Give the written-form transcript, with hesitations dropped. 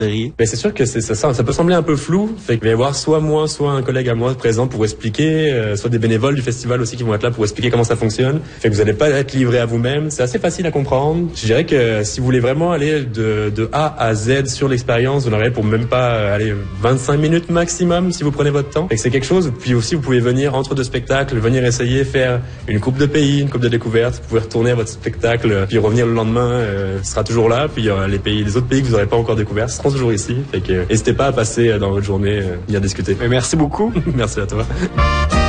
Mais c'est sûr que c'est ça peut sembler un peu flou, fait qu'il va y avoir soit moi, soit un collègue à moi présent pour expliquer, soit des bénévoles du festival aussi qui vont être là pour expliquer comment ça fonctionne. Fait que vous n'allez pas être livré à vous-même, c'est assez facile à comprendre. Je dirais que si vous voulez vraiment aller de A à Z sur l'expérience, vous n'aurez pour même pas aller 25 minutes maximum si vous prenez votre temps. Fait que c'est quelque chose, puis aussi vous pouvez venir entre deux spectacles, venir essayer, faire une coupe de pays, une coupe de découverte, vous pouvez retourner à votre spectacle, puis revenir le lendemain, ce sera toujours là, puis les autres pays que vous n'aurez pas encore découverts seront toujours ici. Fait que n'hésitez pas à passer dans votre journée, venir discuter. Merci beaucoup. Merci à toi.